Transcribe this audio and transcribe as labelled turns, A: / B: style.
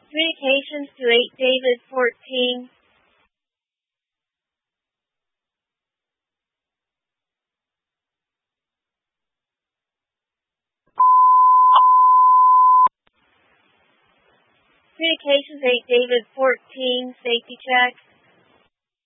A: Communications to 8 David 14. Communications 8 David 14, safety check.